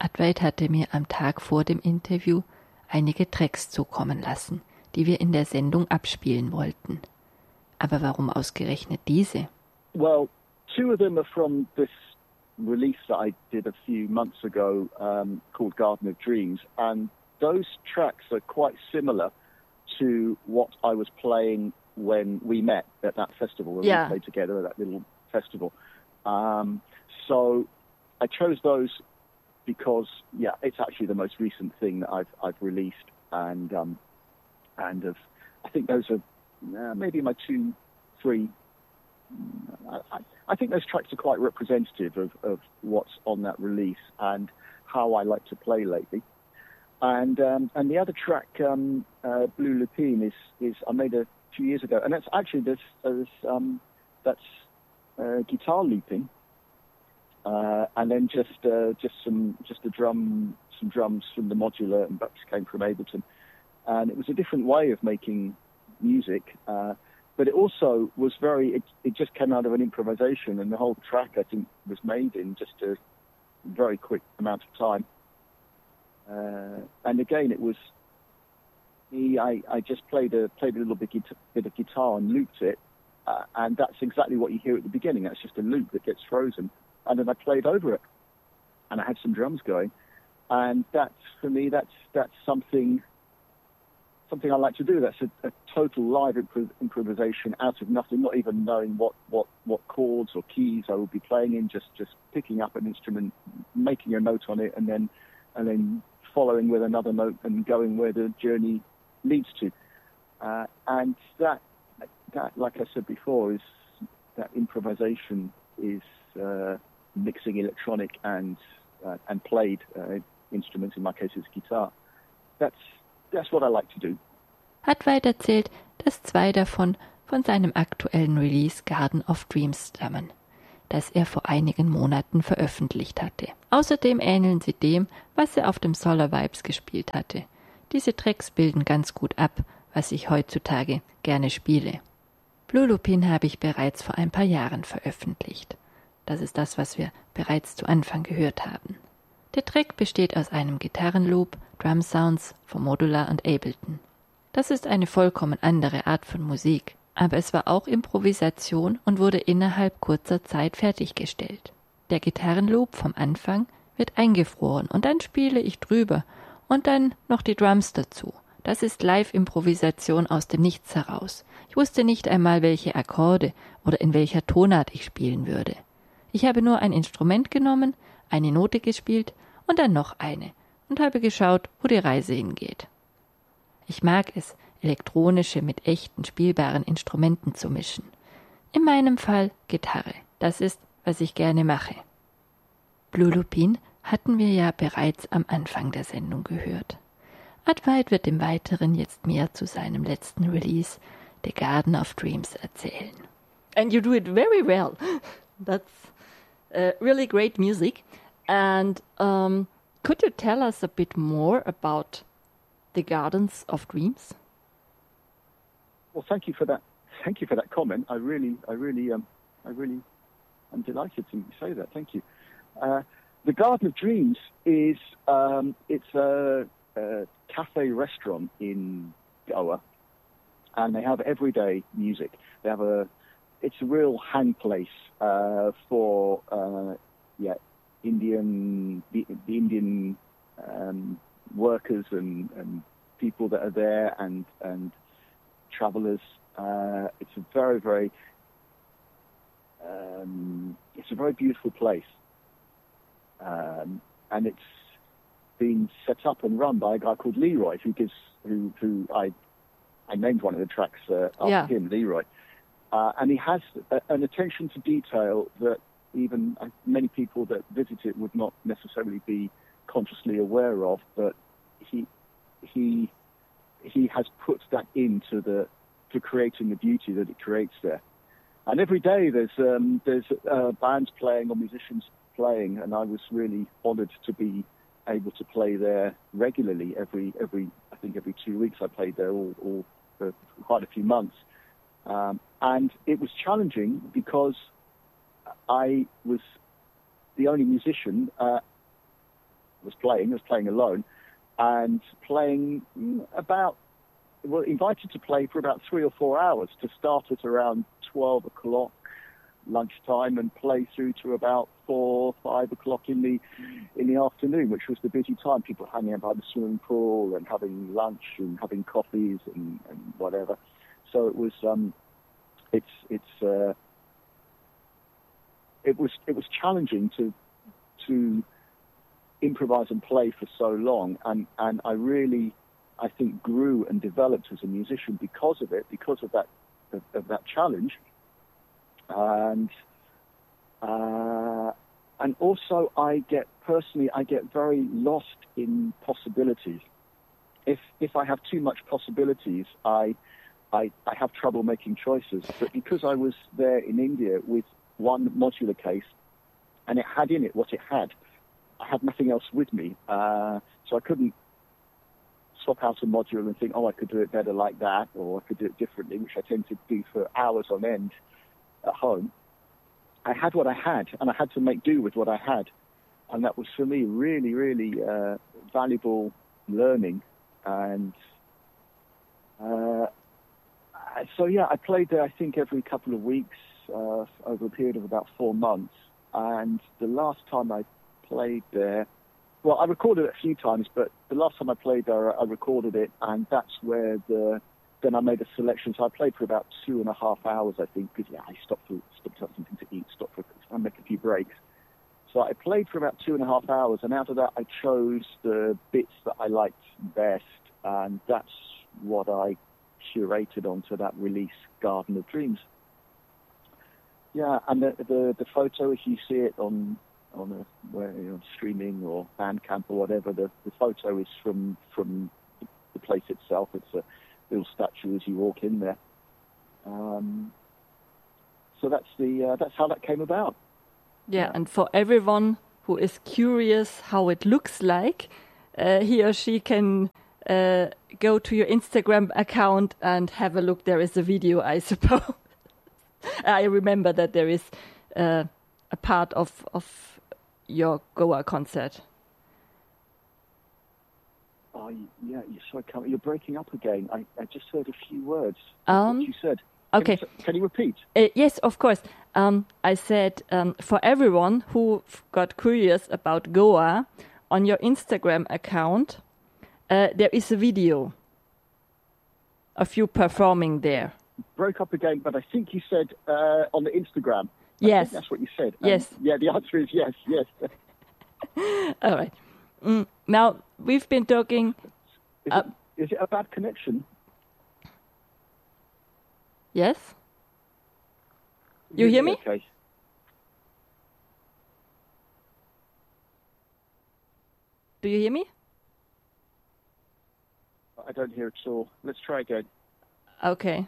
Advait hatte mir am Tag vor dem Interview einige Tracks zukommen lassen, die wir in der Sendung abspielen wollten. Aber warum ausgerechnet diese? Well, two of them are from this release that I did a few months ago called Garden of Dreams, and those tracks are quite similar to what I was playing when we met at that festival, when we played together at that little festival. So I chose those because, it's actually the most recent thing that I've released, and I think those are maybe my three. I think those tracks are quite representative of what's on that release and how I like to play lately. And the other track, Blue Lupine, is I made a few years ago, and that's actually that's guitar looping. And then some drums from the modular, and Bucks came from Ableton, and it was a different way of making music, but it also was it just came out of an improvisation, and the whole track I think was made in just a very quick amount of time. And again, it was I just played a little bit of guitar and looped it, and that's exactly what you hear at the beginning. That's just a loop that gets frozen. And then I played over it, and I had some drums going, and for me that's something I like to do. That's a total live improvisation out of nothing, not even knowing what chords or keys I will be playing in, just picking up an instrument, making a note on it, and then following with another note and going where the journey leads to. And that, like I said before, is that improvisation is mixing electronic and played instruments. In my case, it's guitar. That's what I like to do. Advait erzählt, dass 2 davon von seinem aktuellen Release Garden of Dreams stammen, das er vor einigen Monaten veröffentlicht hatte. Außerdem ähneln sie dem, was er auf dem Solar Vibes gespielt hatte. Diese Tracks bilden ganz gut ab, was ich heutzutage gerne spiele. Blue Lupine habe ich bereits vor ein paar Jahren veröffentlicht. Das ist das, was wir bereits zu Anfang gehört haben. Der Track besteht aus einem Gitarrenloop, Drum-Sounds von Modular und Ableton. Das ist eine vollkommen andere Art von Musik, aber es war auch Improvisation und wurde innerhalb kurzer Zeit fertiggestellt. Der Gitarrenloop vom Anfang wird eingefroren und dann spiele ich drüber und dann noch die Drums dazu. Das ist Live-Improvisation aus dem Nichts heraus. Ich wusste nicht einmal, welche Akkorde oder in welcher Tonart ich spielen würde. Ich habe nur ein Instrument genommen, eine Note gespielt und dann noch eine und habe geschaut, wo die Reise hingeht. Ich mag es, elektronische mit echten, spielbaren Instrumenten zu mischen. In meinem Fall Gitarre. Das ist, was ich gerne mache. Blue Lupine hatten wir ja bereits am Anfang der Sendung gehört. Advait wird im Weiteren jetzt mehr zu seinem letzten Release, The Garden of Dreams, erzählen. And you do it very well. That's really great music. And could you tell us a bit more about the Gardens of Dreams? Well, thank you for that. Thank you for that comment. I really am delighted to say that. Thank you. The Garden of Dreams is it's a cafe restaurant in Goa, and they have everyday music. They have it's a real hang place for the Indian workers and people that are there and travelers. It's a very beautiful place, and it's been set up and run by a guy called Leroy, who I named one of the tracks after him, Leroy, and he has an attention to detail that even many people that visit it would not necessarily be consciously aware of, but he has put that into creating the beauty that it creates there. And every day there's bands playing or musicians playing, and I was really honoured to be able to play there regularly. Every 2 weeks I played there all for quite a few months, and it was challenging because I was the only musician was playing alone, and invited to play for about 3 or 4 hours, to start at around 12 o'clock lunchtime and play through to about 4, 5 o'clock in the afternoon, which was the busy time. People hanging out by the swimming pool and having lunch and having coffees and whatever. So it was it was challenging to improvise and play for so long, and I really, I think, grew and developed as a musician because of it, because of that challenge, and also I get very lost in possibilities. If I have too much possibilities, I have trouble making choices. But because I was there in India with one modular case, and it had in it what it had, I had nothing else with me, so I couldn't swap out a module and think, I could do it better like that, or I could do it differently, which I tend to do for hours on end at home. I had what I had, and I had to make do with what I had, and that was for me really, really valuable learning. And so yeah, I played there I think every couple of weeks over a period of about 4 months. And the last time I played there, well, I recorded it a few times, but the last time I played there, I recorded it, and that's where then I made a selection. So I played for about 2.5 hours, I think, because I stopped to have something to eat, and make a few breaks. So I played for about 2.5 hours, and out of that, I chose the bits that I liked best, and that's what I curated onto that release, Garden of Dreams. Yeah, and the photo, if you see it on streaming or Bandcamp or whatever, the photo is from the place itself. It's a little statue as you walk in there. So that's how that came about. Yeah, and for everyone who is curious how it looks like, he or she can go to your Instagram account and have a look. There is a video, I suppose. I remember that there is a part of your Goa concert. Oh, yeah, you're breaking up again. I just heard a few words. What you said. Okay. Can you repeat? Yes, of course. I said for everyone who got curious about Goa, on your Instagram account, there is a video of you performing there. Broke up again, but I think you said on the Instagram. Yes. I think that's what you said. Yes. Yeah, the answer is yes. All right. Now, we've been talking... Is it a bad connection? Yes? You hear me? Okay. Do you hear me? I don't hear it at all. Let's try again. Okay.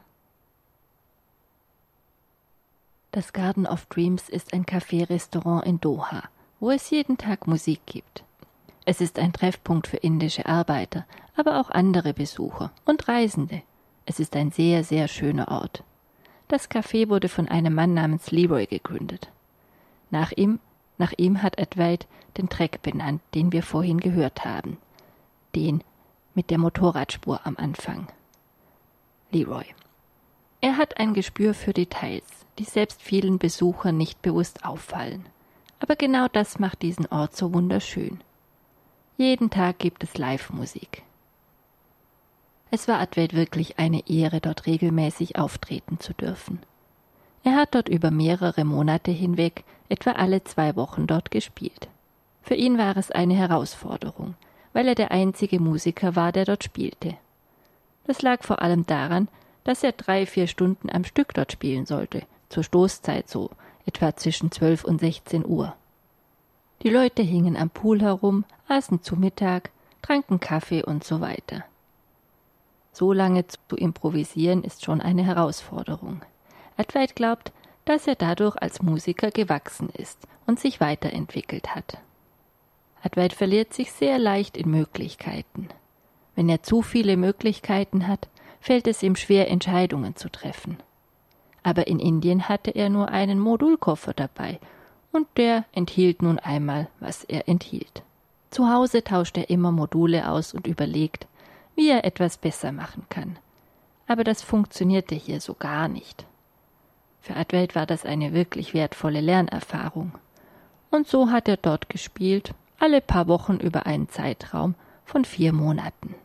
Das Garden of Dreams ist ein Café-Restaurant in Doha, wo es jeden Tag Musik gibt. Es ist ein Treffpunkt für indische Arbeiter, aber auch andere Besucher und Reisende. Es ist ein sehr, sehr schöner Ort. Das Café wurde von einem Mann namens Leroy gegründet. Nach ihm hat Advait den Track benannt, den wir vorhin gehört haben. Den mit der Motorradspur am Anfang. Leroy. Er hat ein Gespür für Details, die selbst vielen Besuchern nicht bewusst auffallen. Aber genau das macht diesen Ort so wunderschön. Jeden Tag gibt es Live-Musik. Es war Advait wirklich eine Ehre, dort regelmäßig auftreten zu dürfen. Er hat dort über mehrere Monate hinweg etwa alle 2 Wochen dort gespielt. Für ihn war es eine Herausforderung, weil er der einzige Musiker war, der dort spielte. Das lag vor allem daran, dass er 3-4 Stunden am Stück dort spielen sollte, zur Stoßzeit so, etwa zwischen 12 und 16 Uhr. Die Leute hingen am Pool herum, aßen zu Mittag, tranken Kaffee und so weiter. So lange zu improvisieren ist schon eine Herausforderung. Advait glaubt, dass er dadurch als Musiker gewachsen ist und sich weiterentwickelt hat. Advait verliert sich sehr leicht in Möglichkeiten. Wenn er zu viele Möglichkeiten hat, fällt es ihm schwer, Entscheidungen zu treffen. Aber in Indien hatte er nur einen Modulkoffer dabei, und der enthielt nun einmal, was er enthielt. Zu Hause tauscht er immer Module aus und überlegt, wie er etwas besser machen kann. Aber das funktionierte hier so gar nicht. Für Advait war das eine wirklich wertvolle Lernerfahrung. Und so hat er dort gespielt, alle paar Wochen über einen Zeitraum von 4 Monaten.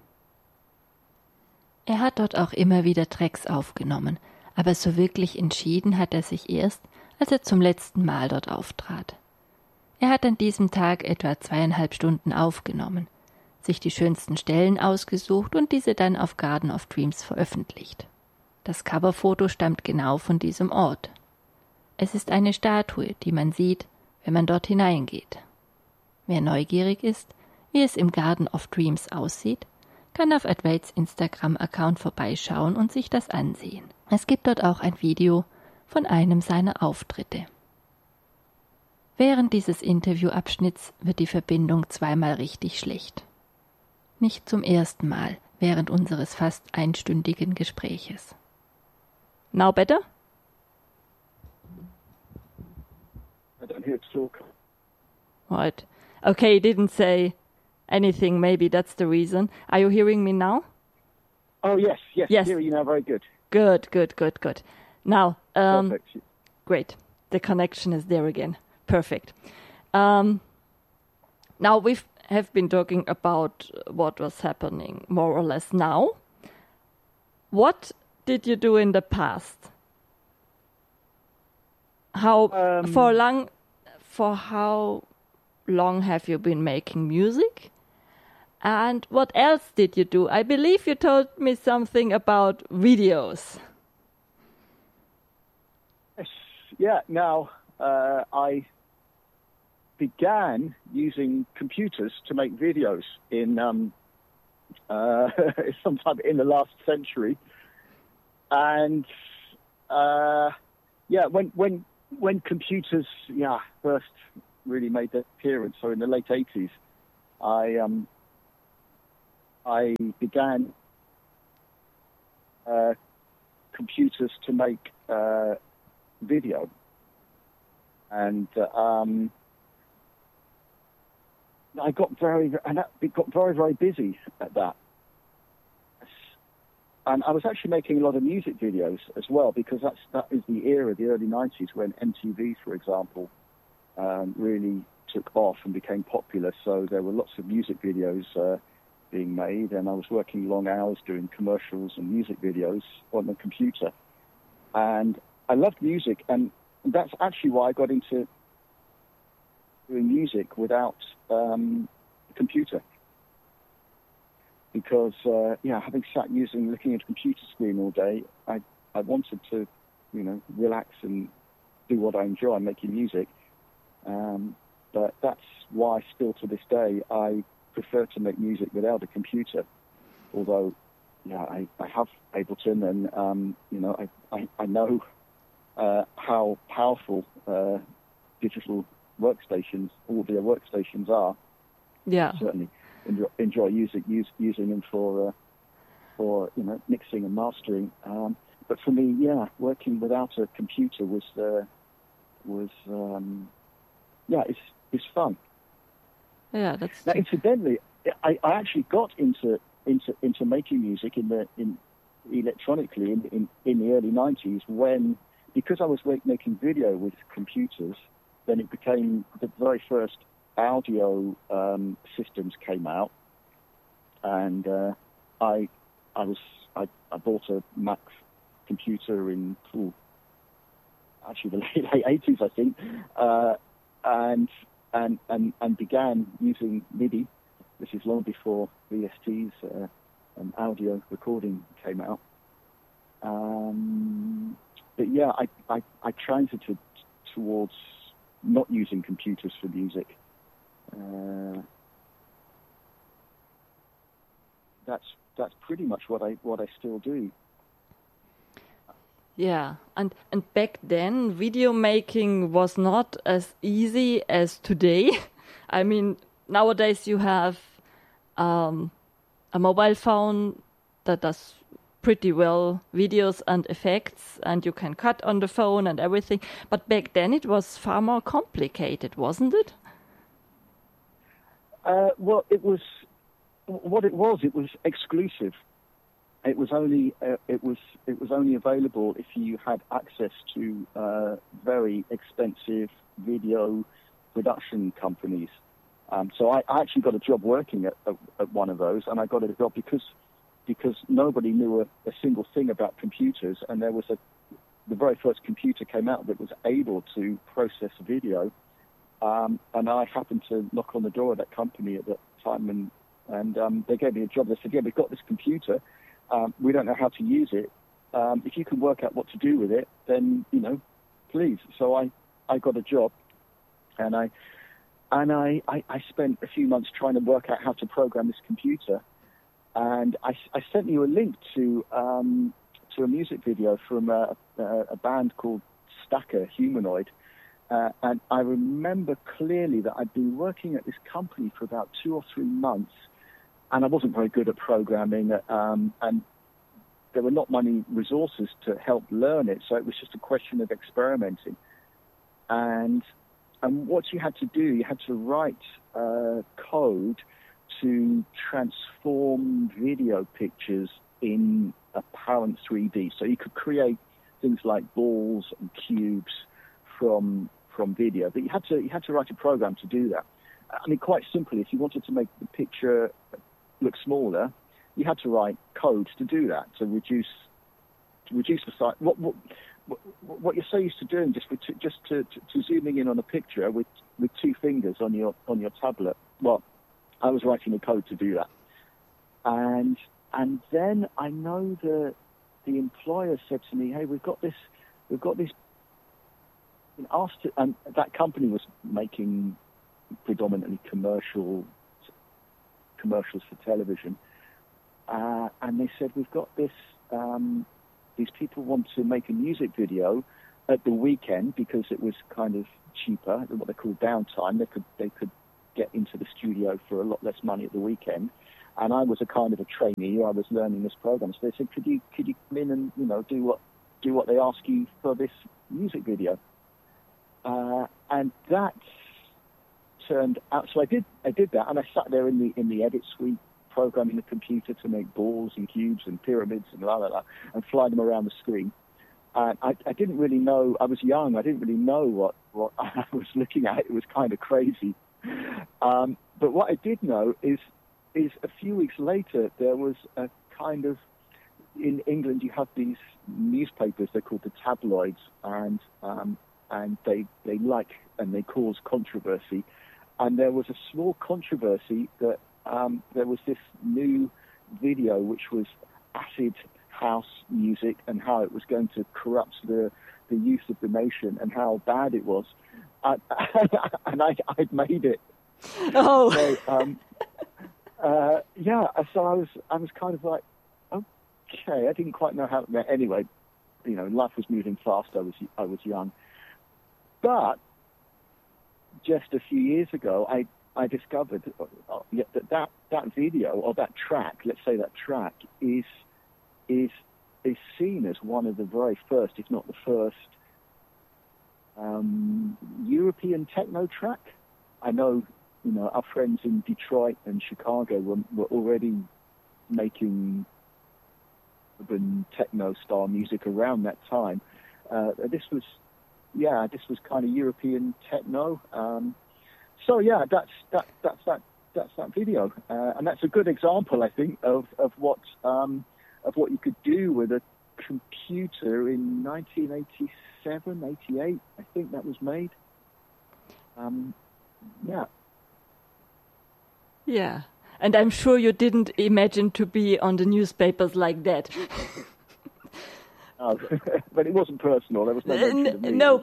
Er hat dort auch immer wieder Tracks aufgenommen, aber so wirklich entschieden hat er sich erst, als er zum letzten Mal dort auftrat. Er hat an diesem Tag etwa 2,5 Stunden aufgenommen, sich die schönsten Stellen ausgesucht und diese dann auf Garden of Dreams veröffentlicht. Das Coverfoto stammt genau von diesem Ort. Es ist eine Statue, die man sieht, wenn man dort hineingeht. Wer neugierig ist, wie es im Garden of Dreams aussieht, kann auf Advaits Instagram-Account vorbeischauen und sich das ansehen. Es gibt dort auch ein Video von einem seiner Auftritte. Während dieses Interviewabschnitts wird die Verbindung zweimal richtig schlecht. Nicht zum ersten Mal während unseres fast einstündigen Gespräches. Now better? I don't hear it talk. Right. Okay, didn't say anything. Maybe that's the reason. Are you hearing me now? Oh, yes. Yes. I hear you now. Very good. Good. Now, Perfect. great. The connection is there again. Perfect. Now we have been talking about what was happening more or less now. What did you do in the past? For how long have you been making music? And what else did you do? I believe you told me something about videos. Yes. Yeah. Now, I began using computers to make videos in sometime in the last century, and when computers first really made their appearance, so in the late 80s, I began computers to make video, and I got very busy at that. And I was actually making a lot of music videos as well, because that is the era, the early 90s, when MTV, for example, really took off and became popular. So there were lots of music videos being made, and I was working long hours doing commercials and music videos on the computer. And I loved music, and that's actually why I got into doing music without a computer. Because, having sat looking at a computer screen all day, I wanted to, relax and do what I enjoy, making music. But that's why still to this day, I prefer to make music without a computer. Although, I have Ableton, and, I know how powerful digital workstations, audio workstations are. Yeah. Certainly enjoy using them for mixing and mastering. But for me, working without a computer was it's fun. Yeah, that's now, incidentally, I actually got into making music electronically in the early 90s, because I was making video with computers. Then it became the very first audio systems came out, and I bought a Mac computer in actually the late 80s, I think, and began using MIDI. This is long before VSTs and audio recording came out. But I transited towards not using computers for music. That's pretty much what I still do. Yeah, and back then video making was not as easy as today. I mean, nowadays you have a mobile phone that does pretty well videos and effects, and you can cut on the phone and everything. But back then it was far more complicated, wasn't it? Well, it was exclusive. It was only available if you had access to very expensive video production companies. So I actually got a job working at one of those, and I got a job because nobody knew a single thing about computers, and there was the very first computer came out that was able to process video, and I happened to knock on the door of that company at that time, and they gave me a job. They said, "Yeah, we've got this computer. We don't know how to use it. If you can work out what to do with it, then please." So I got a job, and I spent a few months trying to work out how to program this computer. And I sent you a link to a music video from a band called Stacker Humanoid. And I remember clearly that I'd been working at this company for about 2 or 3 months, and I wasn't very good at programming, and there were not many resources to help learn it, so it was just a question of experimenting. And what you had to do, you had to write code to transform video pictures in apparent 3D. So you could create things like balls and cubes from video, but you had to write a program to do that. I mean, quite simply, if you wanted to make the picture look smaller, you had to write code to do that, to reduce the size. What you're so used to doing, just to zooming in on a picture with 2 fingers on your tablet. Well, I was writing the code to do that, and then I know the employer said to me, "Hey, we've got this." And that company was making predominantly commercials for television, and they said, "We've got this. These people want to make a music video at the weekend because it was kind of cheaper, what they call downtime. They could get into the studio for a lot less money at the weekend." And I was a kind of a trainee. I was learning this program, so they said, "Could you come in and do what they ask you for this music video?" And that turned out. So I did that, and I sat there in the edit suite, programming the computer to make balls and cubes and pyramids and and fly them around the screen. And I didn't really know. I was young. I didn't really know what I was looking at. It was kind of crazy. But what I did know is a few weeks later there was a kind of, in England you have these newspapers, they're called the tabloids, and they cause controversy. And there was a small controversy that there was this new video which was acid house music, and how it was going to corrupt the youth of the nation, and how bad it was. And I'd made it. Oh. So, yeah. So I was kind of like, okay. I didn't quite know how. Anyway, life was moving fast. I was young, but just a few years ago, I discovered that video, or that track, let's say that track, is seen as one of the very first, if not the first, European techno track. I know, our friends in Detroit and Chicago were already making urban techno style music around that time. This was kind of European techno. So yeah, that's that video, and that's a good example, I think, of what you could do with a computer in 1987, 88. I think that was made. Yeah. Yeah, and I'm sure you didn't imagine to be on the newspapers like that. But it wasn't personal. There was no mention of me. No,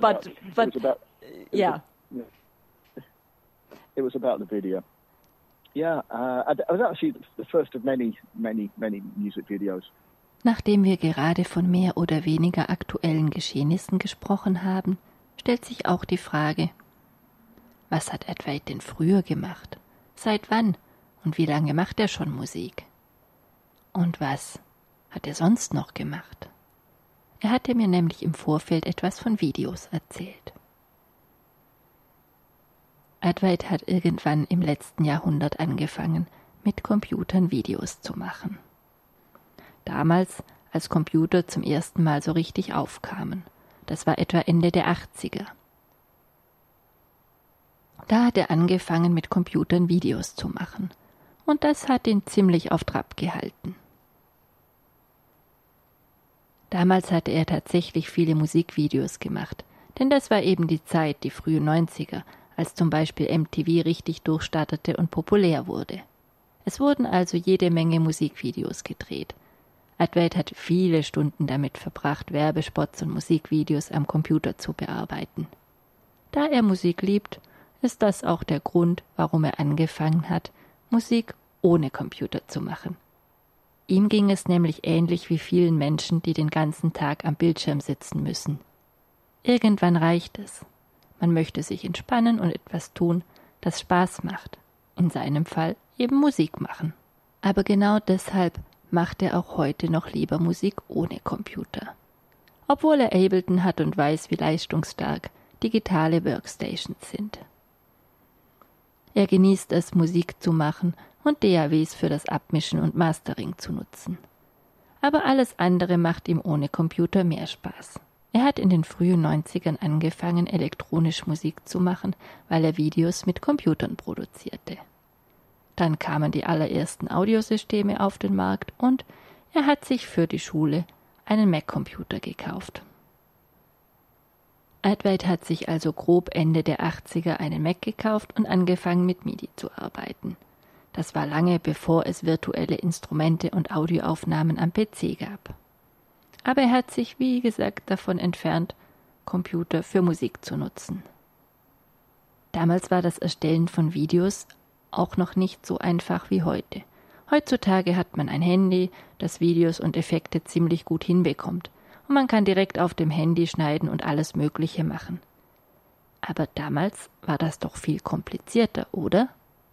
It was about the video. Yeah, it was actually the first of many, many, many music videos. Nachdem wir gerade von mehr oder weniger aktuellen Geschehnissen gesprochen haben, stellt sich auch die Frage, was hat Edward denn früher gemacht? Seit wann? Und wie lange macht er schon Musik? Und was hat er sonst noch gemacht? Er hatte mir nämlich im Vorfeld etwas von Videos erzählt. Advait hat irgendwann im letzten Jahrhundert angefangen, mit Computern Videos zu machen. Damals, als Computer zum ersten Mal so richtig aufkamen. Das war etwa Ende der 80er. Da hat er angefangen, mit Computern Videos zu machen. Und das hat ihn ziemlich auf Trab gehalten. Damals hatte er tatsächlich viele Musikvideos gemacht, denn das war eben die Zeit, die frühen 90er, als zum Beispiel MTV richtig durchstartete und populär wurde. Es wurden also jede Menge Musikvideos gedreht. Advait hat viele Stunden damit verbracht, Werbespots und Musikvideos am Computer zu bearbeiten. Da er Musik liebt, ist das auch der Grund, warum er angefangen hat, Musik ohne Computer zu machen. Ihm ging es nämlich ähnlich wie vielen Menschen, die den ganzen Tag am Bildschirm sitzen müssen. Irgendwann reicht es. Man möchte sich entspannen und etwas tun, das Spaß macht. In seinem Fall eben Musik machen. Aber genau deshalb macht er auch heute noch lieber Musik ohne Computer. Obwohl er Ableton hat und weiß, wie leistungsstark digitale Workstations sind. Er genießt es, Musik zu machen und DAWs für das Abmischen und Mastering zu nutzen. Aber alles andere macht ihm ohne Computer mehr Spaß. Er hat in den frühen 90ern angefangen, elektronisch Musik zu machen, weil er Videos mit Computern produzierte. Dann kamen die allerersten Audiosysteme auf den Markt und er hat sich für die Schule einen Mac-Computer gekauft. Advait hat sich also grob Ende der 80er einen Mac gekauft und angefangen mit MIDI zu arbeiten. Das war lange bevor es virtuelle Instrumente und Audioaufnahmen am PC gab. Aber er hat sich, wie gesagt, davon entfernt, Computer für Musik zu nutzen. Damals war das Erstellen von Videos auch noch nicht so einfach wie heute. Heutzutage hat man ein Handy, das Videos und Effekte ziemlich gut hinbekommt. Und man kann direkt auf dem Handy schneiden und alles Mögliche machen. Aber damals war das doch viel komplizierter, oder?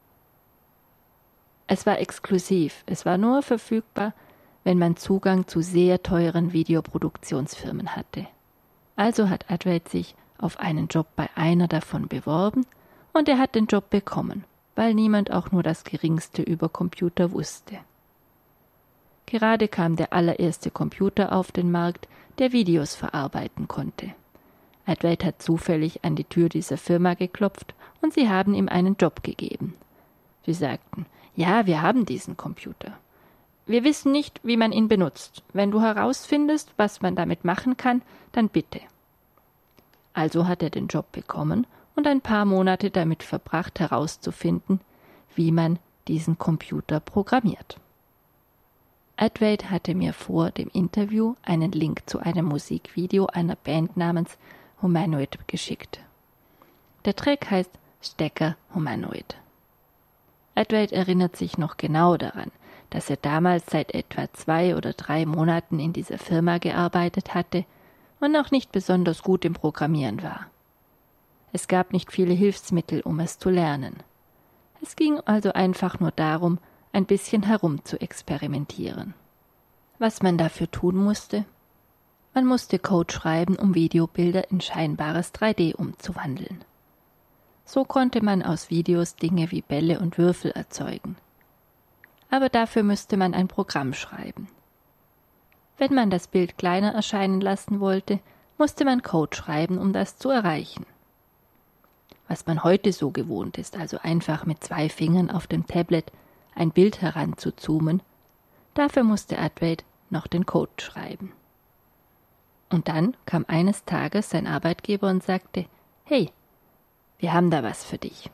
Es war exklusiv, es war nur verfügbar, wenn man Zugang zu sehr teuren Videoproduktionsfirmen hatte. Also hat Advait sich auf einen Job bei einer davon beworben und er hat den Job bekommen, weil niemand auch nur das Geringste über Computer wusste. Gerade kam der allererste Computer auf den Markt, der Videos verarbeiten konnte. Advait hat zufällig an die Tür dieser Firma geklopft und sie haben ihm einen Job gegeben. Sie sagten, ja, wir haben diesen Computer. Wir wissen nicht, wie man ihn benutzt. Wenn du herausfindest, was man damit machen kann, dann bitte. Also hat er den Job bekommen und ein paar Monate damit verbracht, herauszufinden, wie man diesen Computer programmiert. Advait hatte mir vor dem Interview einen Link zu einem Musikvideo einer Band namens Humanoid geschickt. Der Track heißt Stecker Humanoid. Advait erinnert sich noch genau daran, dass er damals seit etwa 2 oder 3 Monaten in dieser Firma gearbeitet hatte und noch nicht besonders gut im Programmieren war. Es gab nicht viele Hilfsmittel, um es zu lernen. Es ging also einfach nur darum, ein bisschen herum zu experimentieren. Was man dafür tun musste? Man musste Code schreiben, um Videobilder in scheinbares 3D umzuwandeln. So konnte man aus Videos Dinge wie Bälle und Würfel erzeugen. Aber dafür müsste man ein Programm schreiben. Wenn man das Bild kleiner erscheinen lassen wollte, musste man Code schreiben, um das zu erreichen. Was man heute so gewohnt ist, also einfach mit 2 Fingern auf dem Tablet ein Bild heranzuzoomen, dafür musste Advait noch den Code schreiben. Und dann kam eines Tages sein Arbeitgeber und sagte, hey, wir haben da was für dich.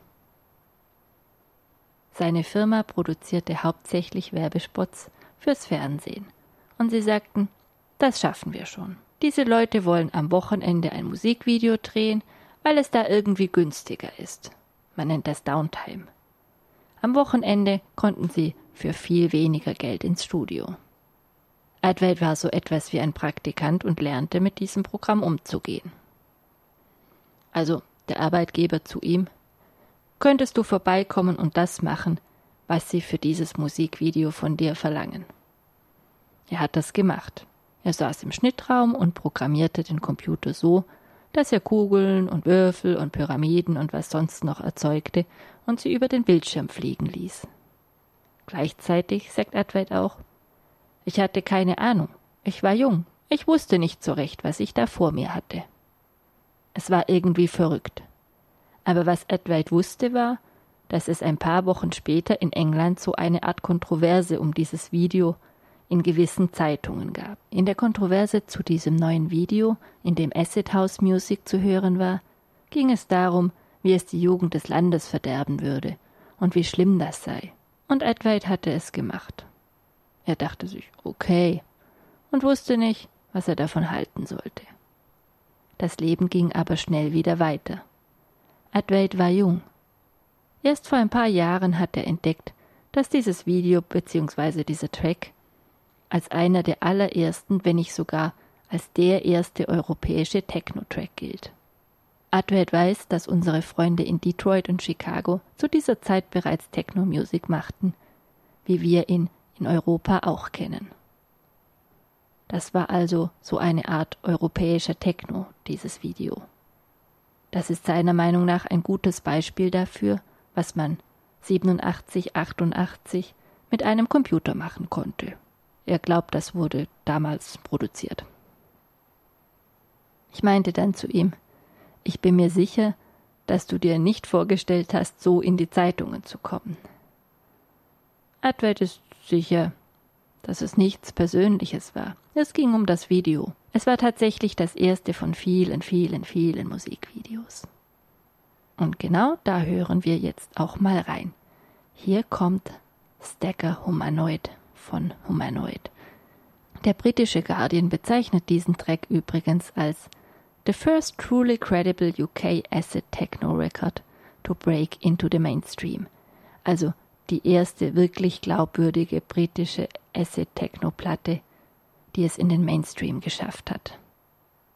Seine Firma produzierte hauptsächlich Werbespots fürs Fernsehen. Und sie sagten, das schaffen wir schon. Diese Leute wollen am Wochenende ein Musikvideo drehen, weil es da irgendwie günstiger ist. Man nennt das Downtime. Am Wochenende konnten sie für viel weniger Geld ins Studio. Advait war so etwas wie ein Praktikant und lernte mit diesem Programm umzugehen. Also der Arbeitgeber zu ihm, könntest du vorbeikommen und das machen, was sie für dieses Musikvideo von dir verlangen. Er hat das gemacht. Er saß im Schnittraum und programmierte den Computer so, dass er Kugeln und Würfel und Pyramiden und was sonst noch erzeugte und sie über den Bildschirm fliegen ließ. Gleichzeitig sagt Advait auch: Ich hatte keine Ahnung, ich war jung, ich wusste nicht so recht, was ich da vor mir hatte. Es war irgendwie verrückt. Aber was Advait wusste war, dass es ein paar Wochen später in England so eine Art Kontroverse um dieses Video in gewissen Zeitungen gab. In der Kontroverse zu diesem neuen Video, in dem Acid House Music zu hören war, ging es darum, wie es die Jugend des Landes verderben würde und wie schlimm das sei. Und Advait hatte es gemacht. Er dachte sich, okay, und wusste nicht, was er davon halten sollte. Das Leben ging aber schnell wieder weiter. Advait war jung. Erst vor ein paar Jahren hat er entdeckt, dass dieses Video bzw. dieser Track als einer der allerersten, wenn nicht sogar als der erste europäische Techno-Track gilt. Advait weiß, dass unsere Freunde in Detroit und Chicago zu dieser Zeit bereits Techno-Music machten, wie wir ihn in Europa auch kennen. Das war also so eine Art europäischer Techno, dieses Video. Das ist seiner Meinung nach ein gutes Beispiel dafür, was man 87, 88 mit einem Computer machen konnte. Er glaubt, das wurde damals produziert. Ich meinte dann zu ihm, ich bin mir sicher, dass du dir nicht vorgestellt hast, so in die Zeitungen zu kommen. Advait ist sicher, dass es nichts Persönliches war. Es ging um das Video. Es war tatsächlich das erste von vielen, vielen, vielen Musikvideos. Und genau da hören wir jetzt auch mal rein. Hier kommt Stacker Humanoid von Humanoid. Der britische Guardian bezeichnet diesen Track übrigens als the first truly credible UK acid techno record to break into the mainstream, also die erste wirklich glaubwürdige britische Acid-Techno-Platte, die es in den Mainstream geschafft hat.